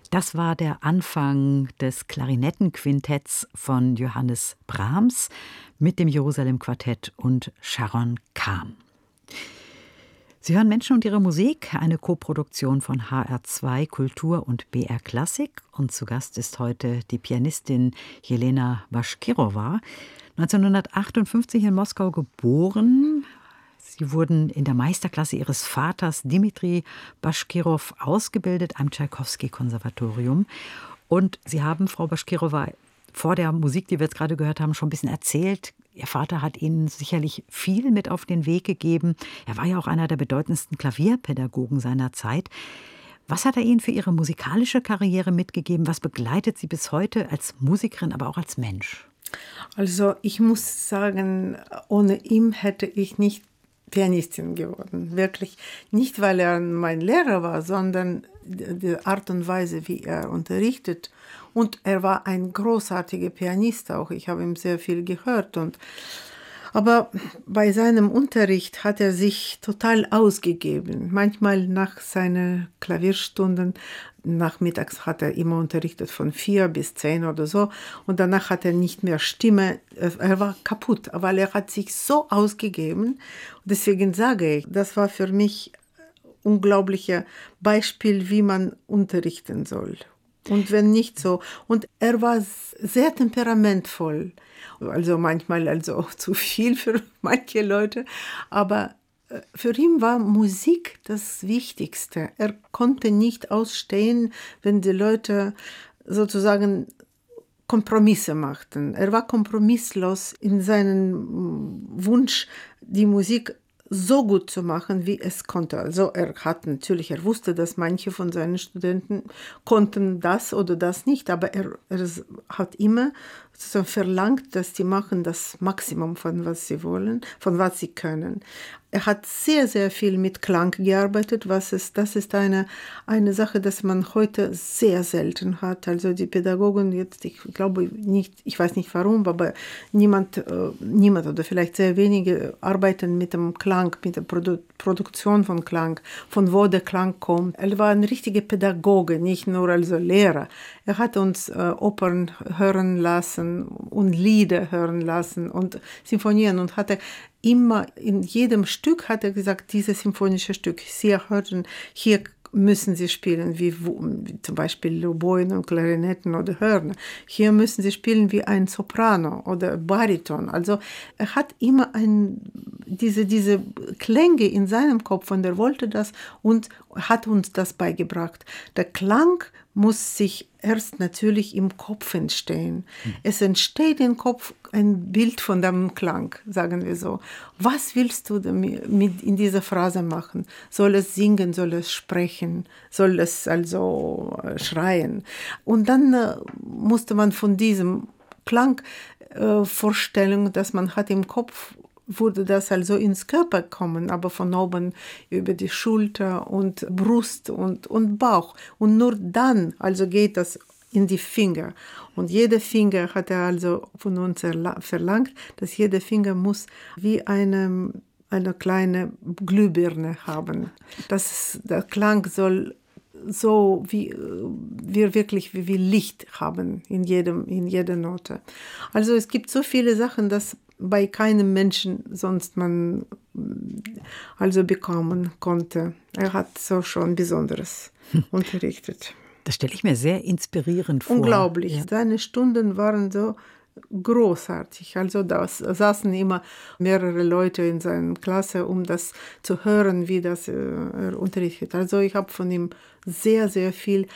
Das war der Anfang des Klarinettenquintetts von Johannes Brahms mit dem Jerusalem-Quartett und Sharon Kahn. Sie hören Menschen und ihre Musik, eine Koproduktion von HR2 Kultur und BR Klassik. Und zu Gast ist heute die Pianistin Jelena Baschkirowa, 1958 in Moskau geboren. Sie wurden in der Meisterklasse ihres Vaters Dmitri Baschkirow ausgebildet am Tschaikowski-Konservatorium. Und Sie haben, Frau Baschkirowa, vor der Musik, die wir jetzt gerade gehört haben, schon ein bisschen erzählt. Ihr Vater hat Ihnen sicherlich viel mit auf den Weg gegeben. Er war ja auch einer der bedeutendsten Klavierpädagogen seiner Zeit. Was hat er Ihnen für Ihre musikalische Karriere mitgegeben? Was begleitet Sie bis heute als Musikerin, aber auch als Mensch? Also ich muss sagen, ohne ihn hätte ich nicht Pianistin geworden. Wirklich nicht, weil er mein Lehrer war, sondern die Art und Weise, wie er unterrichtet. Und er war ein großartiger Pianist auch. Ich habe ihm sehr viel gehört. Aber bei seinem Unterricht hat er sich total ausgegeben. Manchmal nach seinen Klavierstunden, nachmittags hat er immer unterrichtet von 4 bis 10 oder so. Und danach hat er nicht mehr Stimme. Er war kaputt, weil er hat sich so ausgegeben. Und deswegen sage ich, das war für mich ein unglaubliches Beispiel, wie man unterrichten soll. Und wenn nicht so. Und er war sehr temperamentvoll. Also manchmal auch zu viel für manche Leute. Aber für ihn war Musik das Wichtigste. Er konnte nicht ausstehen, wenn die Leute sozusagen Kompromisse machten. Er war kompromisslos in seinem Wunsch, die Musik so gut zu machen, wie es konnte. Also er wusste, dass manche von seinen Studenten konnten das oder das nicht, aber er hat immer so verlangt, dass die machen das Maximum von was sie wollen, von was sie können. Er hat sehr, sehr viel mit Klang gearbeitet, das ist eine Sache, dass man heute sehr selten hat. Also die Pädagogen jetzt, ich glaube nicht, ich weiß nicht warum, aber niemand oder vielleicht sehr wenige arbeiten mit dem Klang, mit der Produktion von Klang, von wo der Klang kommt. Er war ein richtiger Pädagoge, nicht nur also Lehrer. Er hat uns Opern hören lassen und Lieder hören lassen und Sinfonien und hatte immer in jedem Stück hat er gesagt, dieses symphonische Stück, Sie hörten, hier müssen Sie spielen, wie zum Beispiel Oboen und Klarinetten oder Hörner. Hier müssen Sie spielen wie ein Soprano oder Bariton. Also er hat immer diese Klänge in seinem Kopf und er wollte das und hat uns das beigebracht. Der Klang muss sich erst natürlich im Kopf entstehen. Es entsteht im Kopf ein Bild von dem Klang, sagen wir so. Was willst du mit in dieser Phrase machen? Soll es singen, soll es sprechen, soll es also schreien? Und dann musste man von diesem Klang Vorstellung, dass man hat im Kopf, wurde das also ins Körper kommen, aber von oben über die Schulter und Brust und Bauch. Und nur dann also geht das in die Finger. Und jeder Finger hat er also von uns verlangt, dass jeder Finger muss wie eine kleine Glühbirne haben. Der Klang soll so wie wir wirklich wie Licht haben in jeder Note. Also es gibt so viele Sachen, dass bei keinem Menschen sonst man also bekommen konnte. Er hat so schon Besonderes unterrichtet. Das stelle ich mir sehr inspirierend vor. Unglaublich. Ja. Seine Stunden waren so großartig. Also da saßen immer mehrere Leute in seiner Klasse, um das zu hören, wie das er unterrichtet. Also ich habe von ihm sehr, sehr viel